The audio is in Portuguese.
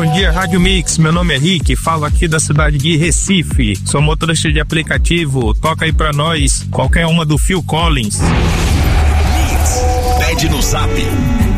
Bom dia, Rádio Mix. Meu nome é Rick, falo aqui da cidade de Recife. Sou motorista de aplicativo. Toca aí pra nós qualquer uma do Phil Collins. Mix, pede no Zap